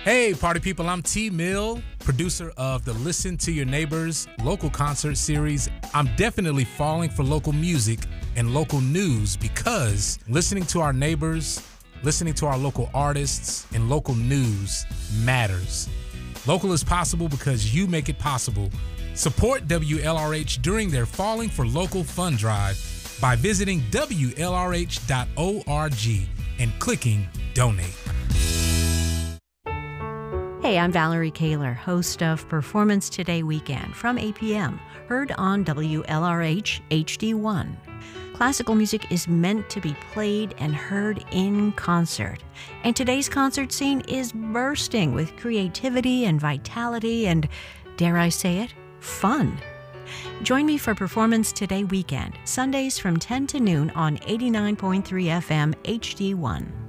Hey, party people, I'm T Mill, producer of the Listen to Your Neighbors local concert series. I'm definitely falling for local music and local news because listening to our neighbors, listening to our local artists, and local news matters. Local is possible because you make it possible. Support WLRH during their Falling for Local Fund Drive by visiting WLRH.org and clicking Donate. Hey, I'm Valerie Kaler, host of Performance Today Weekend from 8 p.m., heard on WLRH HD1. Classical music is meant to be played and heard in concert. And today's concert scene is bursting with creativity and vitality and, dare I say it, fun. Join me for Performance Today Weekend, Sundays from 10 to noon on 89.3 FM HD1.